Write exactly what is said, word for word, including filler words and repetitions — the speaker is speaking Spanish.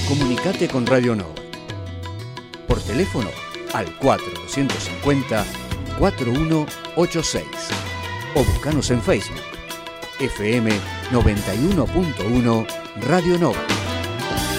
Comunicate con Radio Nova. Por teléfono al cuatro dos cinco cero, cuatro uno ocho seis o buscanos en Facebook. F M noventa y uno punto uno Radio Nova.